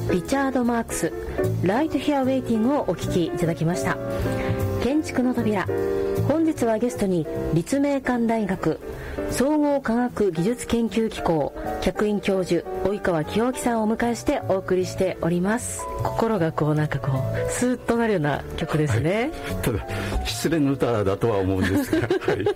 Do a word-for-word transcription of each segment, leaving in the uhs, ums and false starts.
リチャード・マークスライトヒアウェイティングをお聞きいただきました。建築の扉、本日はゲストに立命館大学総合科学技術研究機構客員教授及川清明さんをお迎えしてお送りしております。心がこうなんかこうスーッとなるような曲ですね、 はい、ただ失恋の歌だとは思うんですが、はい、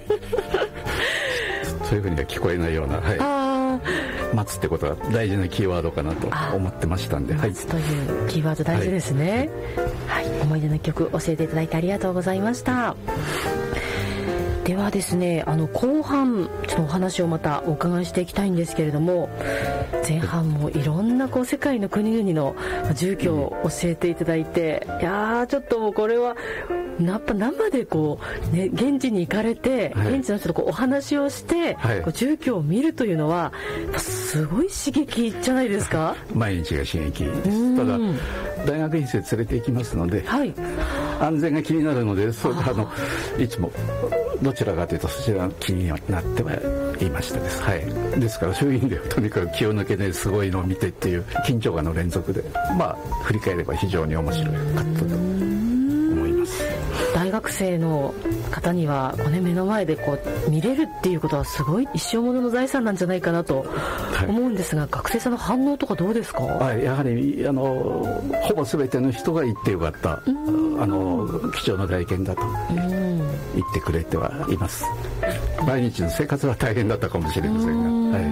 そういうふうには聞こえないような、はい、あ待つってことは大事なキーワードかなと思ってましたんで、 待つというキーワード大事ですね、はいはい、思い出の曲教えていただいてありがとうございました。ではですね、あの後半ちょっとお話をまたお伺いしていきたいんですけれども、前半もいろんなこう世界の国々の住居を教えていただいて、いやーちょっともうこれはやっぱ生でこう、ね、現地に行かれて、はい、現地の人とこうお話をして、はい、こう住居を見るというのはすごい刺激じゃないですか。 毎日が刺激です。ただ大学院生連れて行きますので、はい、安全が気になるので、それあのいつもどちらかというとそちらが気になってはいましたです、はい、ですからそういう意味ではとにかく気を抜けてすごいのを見てっていう緊張感の連続で、まあ振り返れば非常に面白かったと思います。 大学生の方にはこう、ね、目の前でこう見れるっていうことはすごい一生ものの財産なんじゃないかなと思うんですが、はい、学生さんの反応とかどうですか。 はい、やはりあのほぼ全ての人が行ってよかった、あの貴重な体験だと言ってくれてはいます。毎日の生活は大変だったかもしれませんが、はい、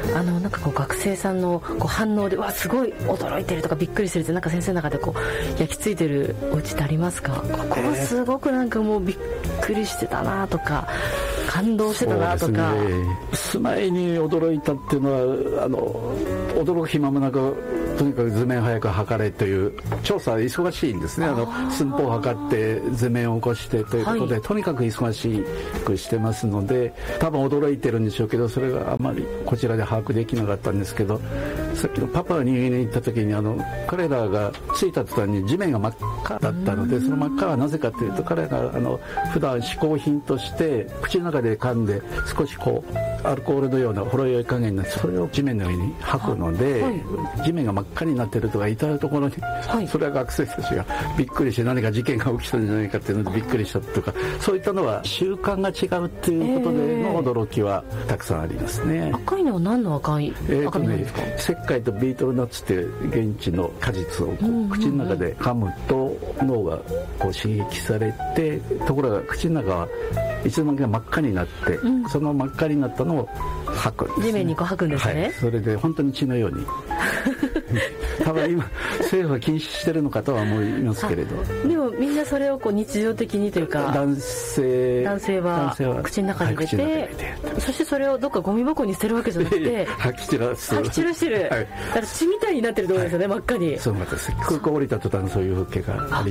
あのなんかこう学生さんのこう反応でわすごい驚いてるとかびっくりするってなんか先生の中でこう焼き付いてるお家ってありますか。ここはすごくなんかもうびっくりしてたなとか感動してたなとか。 そうですね、住まいに驚いたっていうのはあの驚く暇もなくとにかく図面早く測れという調査は忙しいんですね。あの寸法を測って図面を起こしてということで、はい、とにかく忙しくしてますので多分驚いてるんでしょうけど、それがあまりこちらで把握できなかったんですけど、さっきのパパがニューギニアに行った時にあの彼らが着いた途端に地面が真っ赤だったので、その真っ赤はなぜかというと彼らがあの普段嗜好品として口の中で噛んで少しこうアルコールのようなほろ酔い加減になってそれを地面の上に吐くので、はい、地面が真っ赤になってるとか至るところに、はい、それは学生たちがびっくりして何か事件が起きたんじゃないかっていうのでびっくりしたとか、そういったのは習慣が違うっていうことでの驚きはたくさんありますね。 赤いのは何の赤い、えー、赤身なんですか。 石灰とビートルナッツって現地の果実をこう口の中で噛むと脳がこう刺激されて、ところが口の中はいつの間にか真っ赤になって、うん、その真っ赤になったのを吐くんです、ね、 地面にこう吐くんですね、 はい、それで本当に血のように多分今政府は禁止してるのかとは思いますけれど、 でもみんなそれをこう日常的にというか男性男性は口の中に入れて、はい、そしてそれをどっかゴミ箱に捨てるわけじゃなくて吐き散らす吐き散らしてる、はい、だから血みたいになってるところですよね、はい、真っ赤に。 そうなんです。空港降りた途端そういう風景があり